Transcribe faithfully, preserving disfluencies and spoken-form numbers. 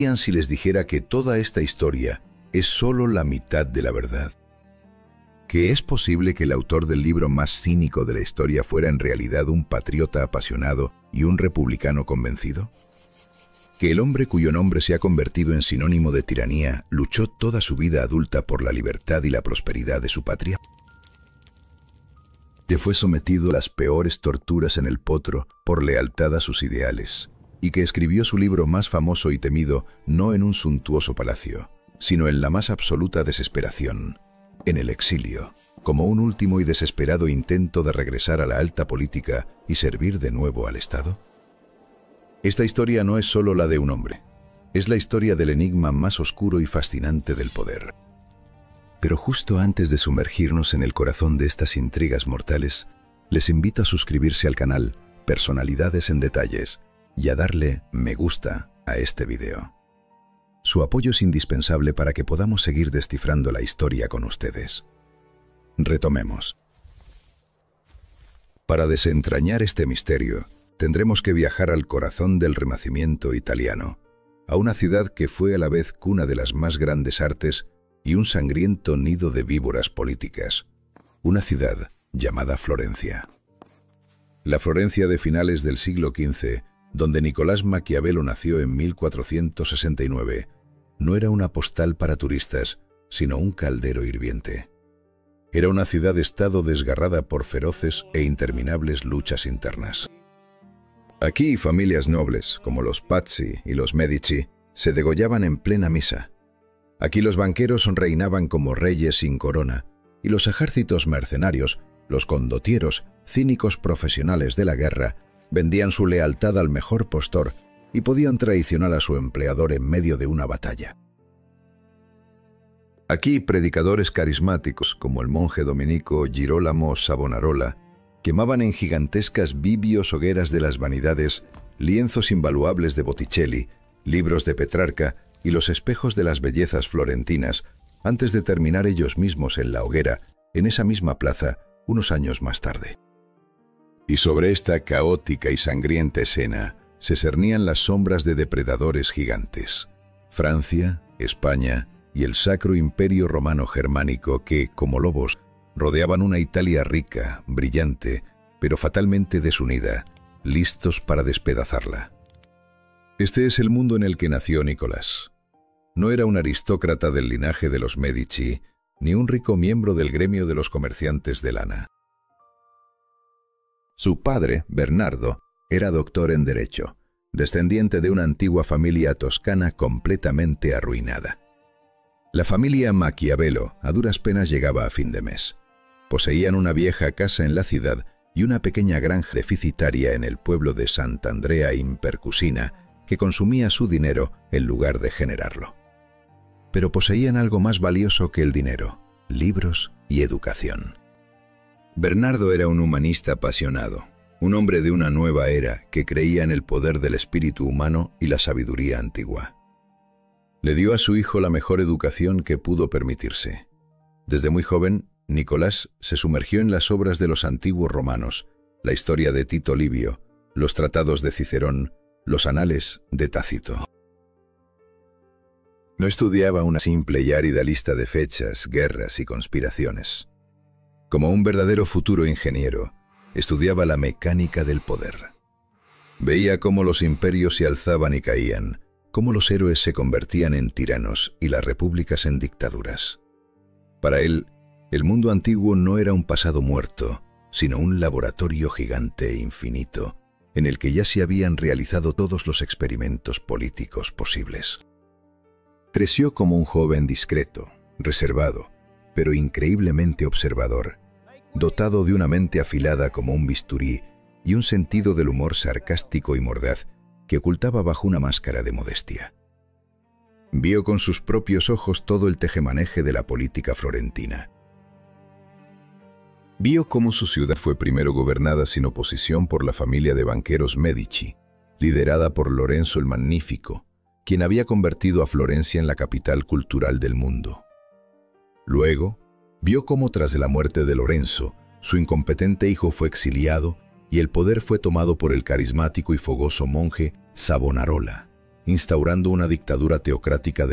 Si les dijera que toda esta historia es solo la mitad de la verdad? ¿Que es posible que el autor del libro más cínico de la historia fuera en realidad un patriota apasionado y un republicano convencido? ¿Que el hombre cuyo nombre se ha convertido en sinónimo de tiranía luchó toda su vida adulta por la libertad y la prosperidad de su patria? ¿Que fue sometido a las peores torturas en el potro por lealtad a sus ideales? Y que escribió su libro más famoso y temido no en un suntuoso palacio, sino en la más absoluta desesperación, en el exilio, como un último y desesperado intento de regresar a la alta política y servir de nuevo al Estado? Esta historia no es solo la de un hombre, es la historia del enigma más oscuro y fascinante del poder. Pero justo antes de sumergirnos en el corazón de estas intrigas mortales, les invito a suscribirse al canal Personalidades en Detalles y a darle me gusta a este video. Su apoyo es indispensable para que podamos seguir descifrando la historia con ustedes. Retomemos. Para desentrañar este misterio, tendremos que viajar al corazón del Renacimiento italiano, a una ciudad que fue a la vez cuna de las más grandes artes y un sangriento nido de víboras políticas, una ciudad llamada Florencia. La Florencia de finales del siglo quince, donde Nicolás Maquiavelo nació en mil cuatrocientos sesenta y nueve, no era una postal para turistas, sino un caldero hirviente. Era una ciudad-estado desgarrada por feroces e interminables luchas internas. Aquí familias nobles, como los Pazzi y los Medici, se degollaban en plena misa. Aquí los banqueros reinaban como reyes sin corona, y los ejércitos mercenarios, los condottieros, cínicos profesionales de la guerra, vendían su lealtad al mejor postor y podían traicionar a su empleador en medio de una batalla. Aquí predicadores carismáticos, como el monje dominico Girolamo Savonarola, quemaban en gigantescas bibios hogueras de las vanidades lienzos invaluables de Botticelli, libros de Petrarca y los espejos de las bellezas florentinas, antes de terminar ellos mismos en la hoguera, en esa misma plaza, unos años más tarde. Y sobre esta caótica y sangrienta escena se cernían las sombras de depredadores gigantes: Francia, España y el Sacro Imperio Romano Germánico que, como lobos, rodeaban una Italia rica, brillante, pero fatalmente desunida, listos para despedazarla. Este es el mundo en el que nació Nicolás. No era un aristócrata del linaje de los Medici, ni un rico miembro del gremio de los comerciantes de lana. Su padre, Bernardo, era doctor en Derecho, descendiente de una antigua familia toscana completamente arruinada. La familia Maquiavelo a duras penas llegaba a fin de mes. Poseían una vieja casa en la ciudad y una pequeña granja deficitaria en el pueblo de Sant'Andrea in Percusina, que consumía su dinero en lugar de generarlo. Pero poseían algo más valioso que el dinero: libros y educación. Bernardo era un humanista apasionado, un hombre de una nueva era que creía en el poder del espíritu humano y la sabiduría antigua. Le dio a su hijo la mejor educación que pudo permitirse. Desde muy joven, Nicolás se sumergió en las obras de los antiguos romanos, la historia de Tito Livio, los tratados de Cicerón, los anales de Tácito. No estudiaba una simple y árida lista de fechas, guerras y conspiraciones. Como un verdadero futuro ingeniero, estudiaba la mecánica del poder. Veía cómo los imperios se alzaban y caían, cómo los héroes se convertían en tiranos y las repúblicas en dictaduras. Para él, el mundo antiguo no era un pasado muerto, sino un laboratorio gigante e infinito, en el que ya se habían realizado todos los experimentos políticos posibles. Creció como un joven discreto, reservado, pero increíblemente observador, dotado de una mente afilada como un bisturí y un sentido del humor sarcástico y mordaz que ocultaba bajo una máscara de modestia. Vio con sus propios ojos todo el tejemaneje de la política florentina. Vio cómo su ciudad fue primero gobernada sin oposición por la familia de banqueros Medici, liderada por Lorenzo el Magnífico, quien había convertido a Florencia en la capital cultural del mundo. Luego, vio cómo tras la muerte de Lorenzo, su incompetente hijo fue exiliado y el poder fue tomado por el carismático y fogoso monje Savonarola, instaurando una dictadura teocrática